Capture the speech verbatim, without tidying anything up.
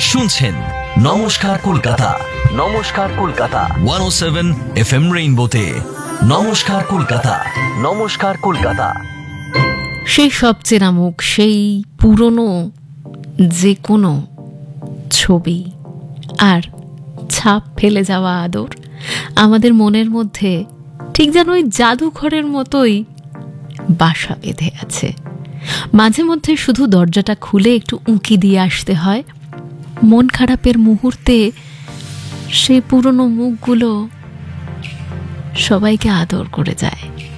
শুনছেন নমস্কার কলকাতা। নমস্কার কলকাতা ওয়ান ও সেভেন এফ এম রেইনবোতে। নমস্কার কলকাতা, নমস্কার কলকাতা। সেই সব চেনা মুখ, সেই পুরনো যে কোনো ছবি আর ছাপ ফেলে যাওয়া আদর আমাদের মনের মধ্যে ঠিক যেন ওই জাদুঘরের মতোই বাসা বেঁধে আছে। মাঝে মধ্যে শুধু দরজাটা খুলে একটু উঁকি দিয়ে আসতে হয়। মন খারাপের মুহূর্তে সেই পুরনো মুখগুলো সবাইকে আদর করে যায়।